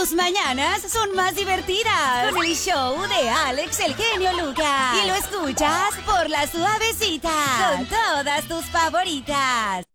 Tus mañanas son más divertidas con el show de Alex el genio Lucas. Y lo escuchas por La Suavecita con todas tus favoritas.